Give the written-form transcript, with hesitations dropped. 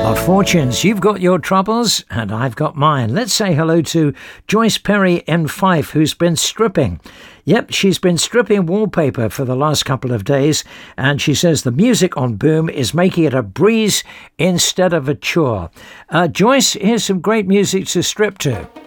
Lord Fortunes, you've got your troubles and I've got mine. Let's say hello to Joyce Perry in Fife, who's been stripping. Yep, she's been stripping wallpaper for the last couple of days, and she says the music on Boom is making it a breeze instead of a chore. Joyce, here's some great music to strip to.